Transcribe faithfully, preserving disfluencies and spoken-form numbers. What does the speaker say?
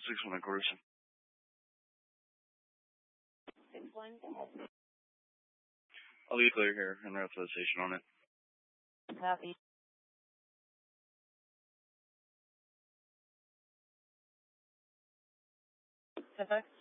Six one and quarters. Six one, go ahead. I'll be clear here and route to the station on it. Copy. Perfect.